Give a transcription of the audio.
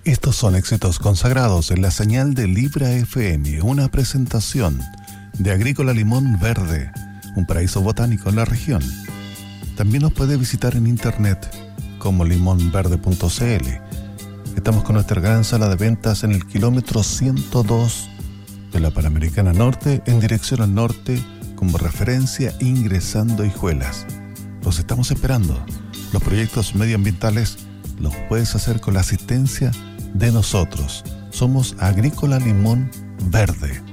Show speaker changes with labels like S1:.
S1: Estos son éxitos consagrados en la señal de Libra FM, una presentación de Agrícola Limón Verde, un paraíso botánico en la región. También nos puede visitar en internet como limonverde.cl. Estamos con nuestra gran sala de ventas en el kilómetro 102 de la Panamericana Norte, en dirección al norte, como referencia ingresando a Hijuelas. Los estamos esperando. Los proyectos medioambientales los puedes hacer con la asistencia de nosotros. Somos Agrícola Limón Verde.